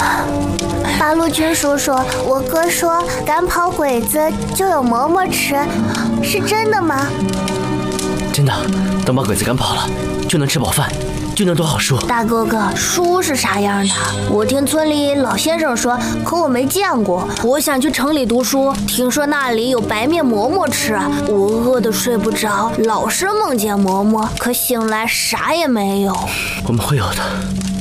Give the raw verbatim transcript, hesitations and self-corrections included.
八路军叔叔，我哥说赶跑鬼子就有馍馍吃，是真的吗？ 真的，等把鬼子赶跑了，就能吃饱饭，就能读好书。 大哥哥，书是啥样的？我听村里老先生说，可我没见过。我想去城里读书，听说那里有白面馍馍吃，我饿得睡不着，老是梦见馍馍，可醒来啥也没有。 我们会有的。